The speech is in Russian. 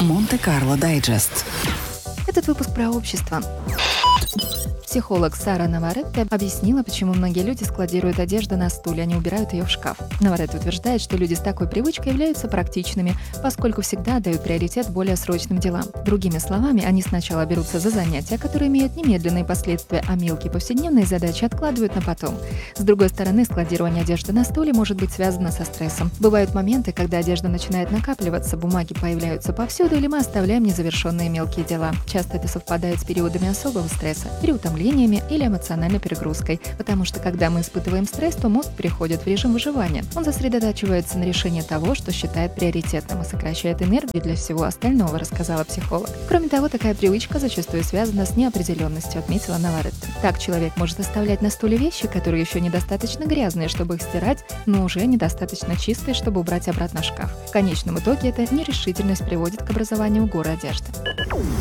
Монте-Карло Дайджест. Этот выпуск про общество. Психолог Сара Наваретте объяснила, почему многие люди складируют одежду на стуле, а не убирают ее в шкаф. Наваретте утверждает, что люди с такой привычкой являются практичными, поскольку всегда дают приоритет более срочным делам. Другими словами, они сначала берутся за занятия, которые имеют немедленные последствия, а мелкие повседневные задачи откладывают на потом. С другой стороны, складирование одежды на стуле может быть связано со стрессом. Бывают моменты, когда одежда начинает накапливаться, бумаги появляются повсюду, или мы оставляем незавершенные мелкие дела. Часто это совпадает с периодами особого стресса, переутомлениями или эмоциональной перегрузкой. Потому что когда мы испытываем стресс, то мозг переходит в режим выживания. Он сосредотачивается на решении того, что считает приоритетным, и сокращает энергию для всего остального, рассказала психолог. Кроме того, такая привычка зачастую связана с неопределенностью, отметила Наваретте. Так человек может оставлять на стуле вещи, которые еще недостаточно грязные, чтобы их стирать, но уже недостаточно чистые, чтобы убрать обратно в шкаф. В конечном итоге эта нерешительность приводит к образованию горы одежды.